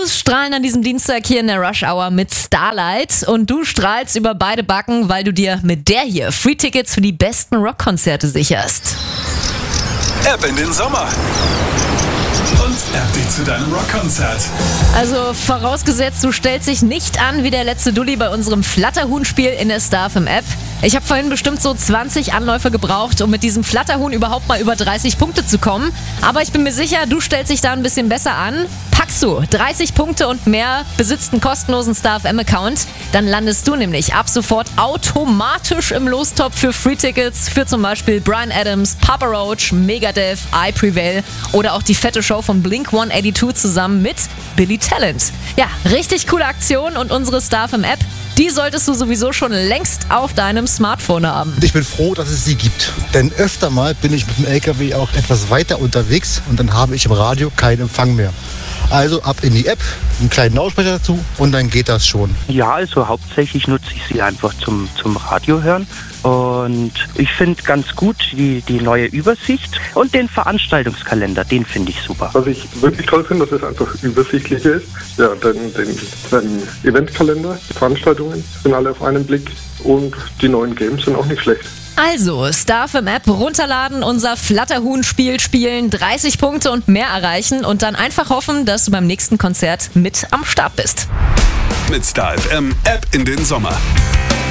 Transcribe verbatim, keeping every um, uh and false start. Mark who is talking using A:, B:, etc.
A: News strahlen an diesem Dienstag hier in der Rush Hour mit Starlight und du strahlst über beide Backen, weil du dir mit der hier Free-Tickets für die besten Rockkonzerte sicherst.
B: App in den Sommer. Und App dich zu deinem Rockkonzert.
A: Also vorausgesetzt, du stellst dich nicht an wie der letzte Dulli bei unserem Flatterhuhn-Spiel in der StarFM-App. Ich habe vorhin bestimmt so zwanzig Anläufe gebraucht, um mit diesem Flatterhuhn überhaupt mal über dreißig Punkte zu kommen. Aber ich bin mir sicher, du stellst dich da ein bisschen besser an. Packst du dreißig Punkte und mehr, besitzt einen kostenlosen StarFM-Account, dann landest du nämlich ab sofort automatisch im Lostopf für Free-Tickets für zum Beispiel Bryan Adams, Papa Roach, Megadeth, I Prevail oder auch die fette Show von Blink hundertzweiundachtzig zusammen mit Billy Talent. Ja, richtig coole Aktion und unsere StarFM-App, die solltest du sowieso schon längst auf deinem Smartphone haben.
C: Ich bin froh, dass es sie gibt, denn öfter mal bin ich mit dem L K W auch etwas weiter unterwegs und dann habe ich im Radio keinen Empfang mehr. Also ab in die App, einen kleinen Lautsprecher dazu und dann geht das schon.
D: Ja, also hauptsächlich nutze ich sie einfach zum, zum Radio hören. Und ich finde ganz gut die, die neue Übersicht und den Veranstaltungskalender, den finde ich super.
E: Was ich wirklich toll finde, dass es einfach übersichtlicher ist. Ja, den, den, den Eventkalender, die Veranstaltungen sind alle auf einen Blick und die neuen Games sind auch nicht schlecht.
A: Also, StarFM-App runterladen, unser Flatterhuhn-Spiel spielen, dreißig Punkte und mehr erreichen und dann einfach hoffen, dass du beim nächsten Konzert mit am Start bist.
B: Mit StarFM App in den Sommer.